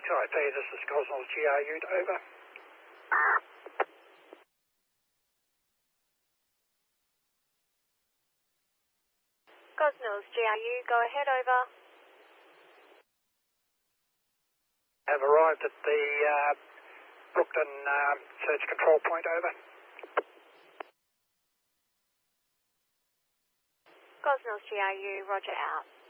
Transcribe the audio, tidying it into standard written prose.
XIP, this is Gosnells GRU, over. Gosnells GRU, go ahead, over. Have arrived at the Brookton search control point, over. Gosnells GRU, roger out.